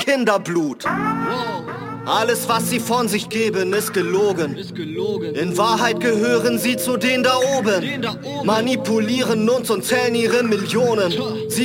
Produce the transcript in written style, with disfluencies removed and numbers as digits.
Kinderblut. Alles, was sie von sich geben, ist gelogen. In Wahrheit gehören sie zu denen da oben. Manipulieren uns und zählen ihre Millionen.